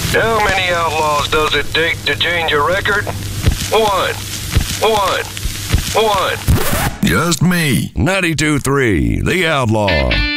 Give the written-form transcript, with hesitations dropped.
How many outlaws does it take to change a record? One. Just me. 92.3 The Outlaw.